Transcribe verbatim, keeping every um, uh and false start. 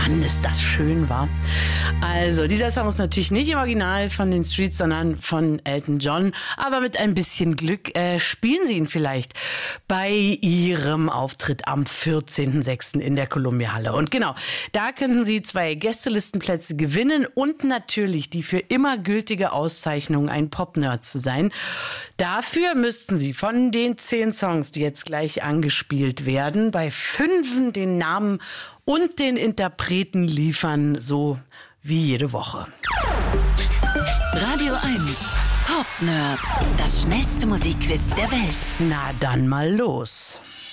Mann, ist das schön, war. Also, dieser Song ist natürlich nicht im Original von den Streets, sondern von Elton John. Aber mit ein bisschen Glück äh, spielen sie ihn vielleicht bei ihrem Auftritt am vierzehnten sechsten in der Columbia Halle. Und genau, da könnten Sie zwei Gästelistenplätze gewinnen und natürlich die für immer gültige Auszeichnung, ein Pop-Nerd zu sein. Dafür müssten Sie von den zehn Songs, die jetzt gleich angespielt werden, bei fünfen den Namen und den Interpreten liefern, so wie jede Woche. Radio eins Pop Nerd, das schnellste Musikquiz der Welt. Na dann mal los.